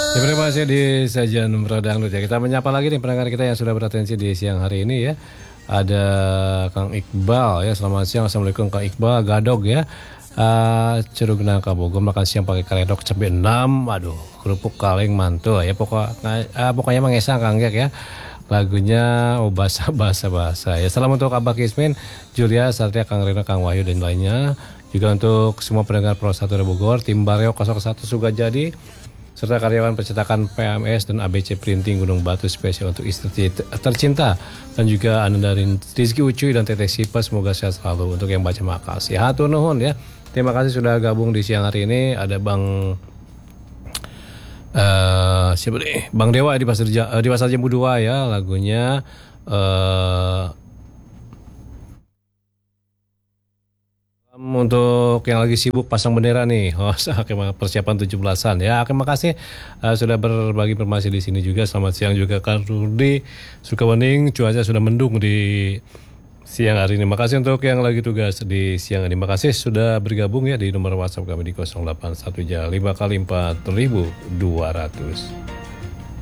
Ya, terima kasih di sajian Dangdut ya. Kita menyapa lagi nih pendengar kita yang sudah beratensi di siang hari ini ya. Ada Kang Iqbal ya. Selamat siang. Assalamualaikum Kang Iqbal. Gadog ya. Curug Nangka Bogor makan siang pakai karedok cabai 6. Aduh, kerupuk kaleng mantul ya. Pokoknya mengesang Kang Gek ya. Lagunya basah ya. Salam untuk Abah Kismin, Julia, Satria, Kang Reno, Kang Wahyu dan lainnya. Juga untuk semua pendengar Pro 1 Bogor, tim Bareo 01 Sugajadi, serta karyawan percetakan PMS dan ABC Printing Gunung Batu spesial untuk istri tercinta, dan juga Anda dari Rizky Ucuy dan Teteh Sipa, semoga sehat selalu. Untuk yang baca makasih, hatur nuhun ya. Terima kasih sudah gabung di siang hari ini. Ada siapa nih? Bang Dewa di Pasar Jambu 2 ya, lagunya untuk yang lagi sibuk pasang bendera nih, persiapan 17-an ya. Terima kasih sudah berbagi informasi di sini juga. Selamat siang juga Kang Rudi Sukawening. Cuaca sudah mendung di siang hari ini. Makasih untuk yang lagi tugas di siang ini. Makasih sudah bergabung ya di nomor WhatsApp kami di 081 5 kali 4200.